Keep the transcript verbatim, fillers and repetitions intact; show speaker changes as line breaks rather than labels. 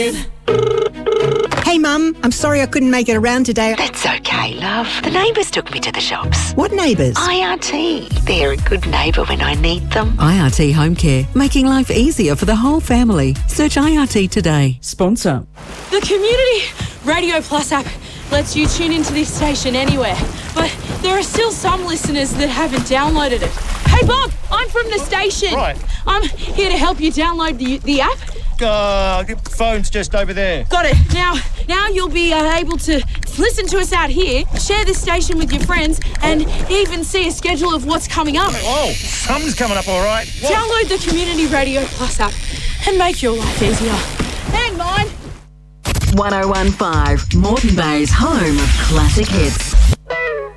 Live.
Hey, Mum, I'm sorry I couldn't make it around today.
That's okay, love. The neighbours took me to the shops.
What neighbours?
I R T. They're a good neighbour when I need them.
I R T Home Care, making life easier for the whole family. Search I R T today.
Sponsor.
The Community Radio Plus app lets you tune into this station anywhere, but there are still some listeners that haven't downloaded it. Hey, Bob, I'm from the station.
Right.
I'm here to help you download the the app.
Uh, the phone's just over there.
Got it. Now, now you'll be uh, able to listen to us out here, share this station with your friends, and even see a schedule of what's coming up.
Oh, something's coming up, all right. What?
Download the Community Radio Plus app and make your life easier. And mine.
one oh one point five, Moreton Bay's home of classic hits.